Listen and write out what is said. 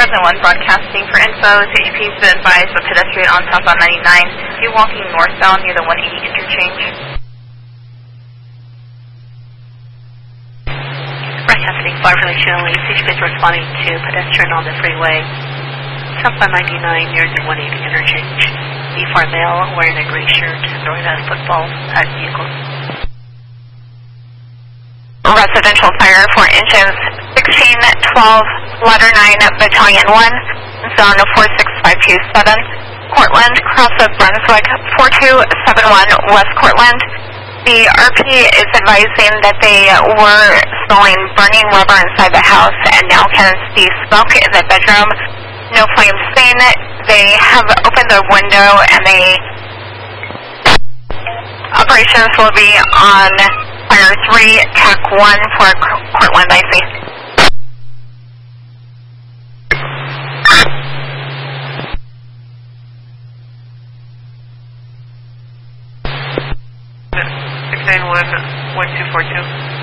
2001 broadcasting for info. CHP has been advised of pedestrian on southbound 99. You walking northbound near the 180 interchange. Broadcasting for information only. CHP is responding to pedestrian on the freeway. Southbound 99 near the 180 interchange. B4 male wearing a gray shirt and throwing a football at vehicles. Residential fire for engines 1612, ladder 9, battalion 1, zone 46527, Cortland, cross of Brunswick, 4271 West Cortland. The RP is advising that they were smelling burning rubber inside the house and now can see smoke in the bedroom. No flames seen. They have opened the window and operations will be on Fire 3, TAC 1 for Cortland IC. Six 9-1-1242.